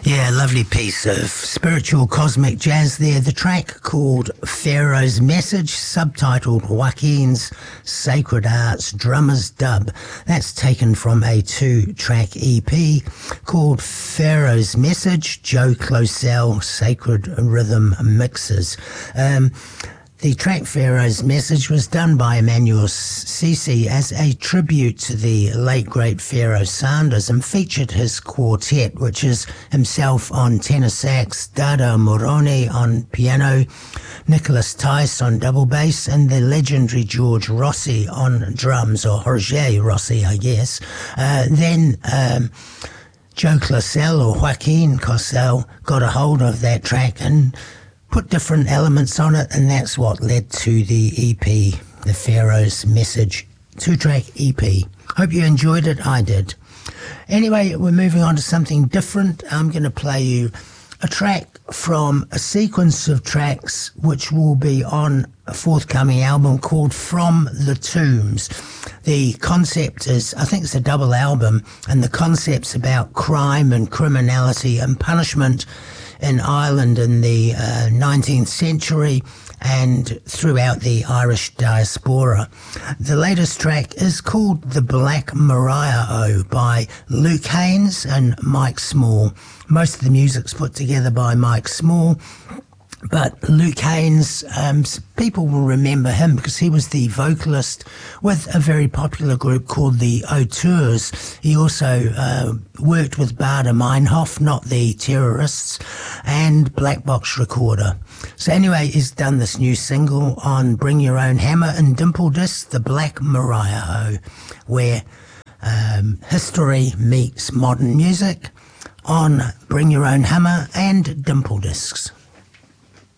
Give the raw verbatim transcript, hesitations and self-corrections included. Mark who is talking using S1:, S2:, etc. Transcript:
S1: Yeah, lovely piece of spiritual cosmic jazz there. The track called Pharaoh's Message, subtitled Joaquin's Sacred Arts Drummer's Dub. That's taken from a two-track E P called Pharaoh's Message, Joe Closell Sacred Rhythm Mixes. Um, The track Pharaoh's Message was done by Emmanuel Sisi as a tribute to the late great Pharaoh Sanders and featured his quartet, which is himself on tenor sax, Dada Moroni on piano, Nicholas Tice on double bass, and the legendary George Rossi on drums, or Jorge Rossi, I guess. Uh, then um, Joe Closell, or Joaquin Closell, got a hold of that track and put different elements on it, and that's what led to the E P, the Pharaoh's Message two-track E P. Hope you enjoyed it. I did. Anyway, we're moving on to something different. I'm going to play you a track from a sequence of tracks which will be on a forthcoming album called From the Tombs. The concept is, I think it's a double album, and the concept's about crime and criminality and punishment in Ireland in the uh, nineteenth century and throughout the Irish diaspora. The latest track is called The Black Mariah O by Luke Haynes and Mike Small. Most of the music's put together by Mike Small, but Luke Haynes, um, people will remember him because he was the vocalist with a very popular group called the Auteurs. He also uh, worked with Bader Meinhof, not the Terrorists, and Black Box Recorder. So anyway, he's done this new single on Bring Your Own Hammer and Dimple Disc, The Black Mariah O, where um, history meets modern music on Bring Your Own Hammer and Dimple Discs.